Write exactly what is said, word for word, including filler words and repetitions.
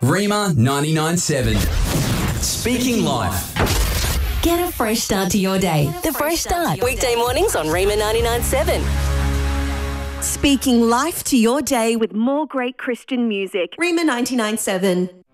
Rima ninety-nine seven. Speaking Life. Get a fresh start to your day. The Fresh Start. Weekday mornings on Rima ninety-nine seven. Speaking life to your day with more great Christian music. Rima ninety-nine seven.